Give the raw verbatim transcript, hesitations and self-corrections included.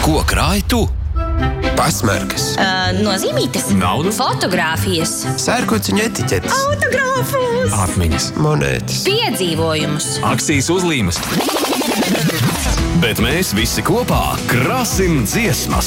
Ko krāj tu? Pasmarkas. Uh, nozīmītes. Naudu? Fotogrāfijas. Sērkociņu etiķetes. Autogrāfus. Atmiņas. Monētas. Piedzīvojumus. Akcijas uzlīmes. Bet mēs visi kopā krasim dziesmas.